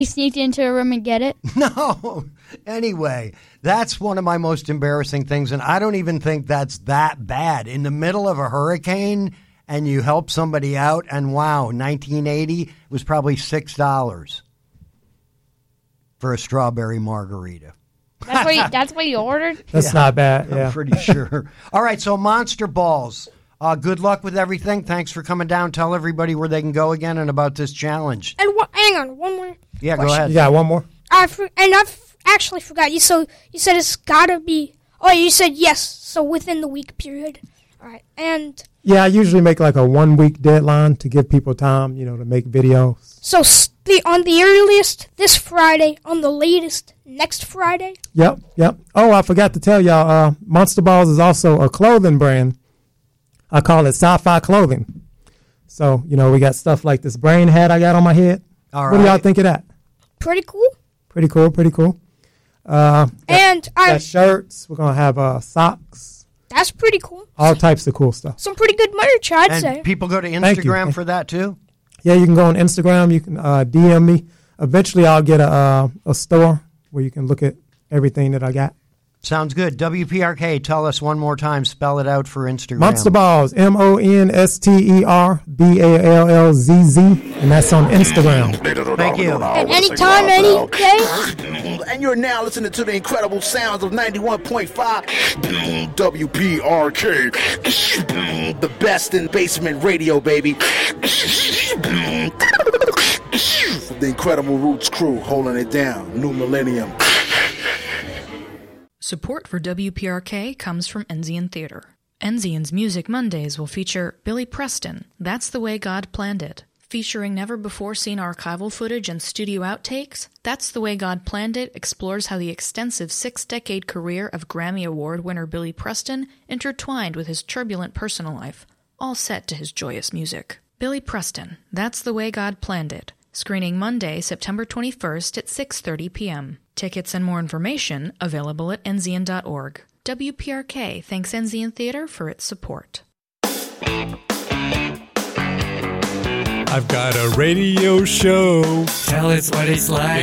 He sneaked into a room and get it? No. Anyway, that's one of my most embarrassing things, and I don't even think that's that bad. In the middle of a hurricane, and you help somebody out, and wow, 1980 was probably $6 for a strawberry margarita. That's what you ordered? That's not bad. Yeah. I'm pretty sure. All right, so Monster Balls. Good luck with everything. Thanks for coming down. Tell everybody where they can go again and about this challenge. And hang on, one more. Yeah, question. go ahead. You got one more? I've actually forgot. You said it's gotta be. Oh, you said yes. So within the week period. All right, and yeah, I usually make like a 1 week deadline to give people time, to make videos. So on the earliest this Friday, on the latest next Friday. Yep. Oh, I forgot to tell y'all. Monster Balls is also a clothing brand. I call it sci-fi clothing. So, we got stuff like this brain hat I got on my head. All right. What do y'all think of that? Pretty cool. Pretty cool. And got shirts. We're going to have socks. That's pretty cool. All types of cool stuff. Some pretty good merch, I'd say. And people go to Instagram for that, too? Yeah, you can go on Instagram. You can DM me. Eventually, I'll get a store where you can look at everything that I got. Sounds good. WPRK, tell us one more time. Spell it out for Instagram. Monster Balls, MonsterBallzz, and that's on Instagram. Thank you. And anytime, any day. And you're now listening to the incredible sounds of 91.5 WPRK. The best in basement radio, baby. The Incredible Roots crew holding it down. New millennium. Support for WPRK comes from Enzian Theater. Enzian's Music Mondays will feature Billy Preston, That's the Way God Planned It. Featuring never-before-seen archival footage and studio outtakes, That's the Way God Planned It explores how the extensive 6-decade career of Grammy Award winner Billy Preston intertwined with his turbulent personal life, all set to his joyous music. Billy Preston, That's the Way God Planned It. Screening Monday, September 21st at 6:30 p.m. Tickets and more information available at enzian.org. WPRK thanks Enzian Theater for its support. I've got a radio show. Tell us what it's like.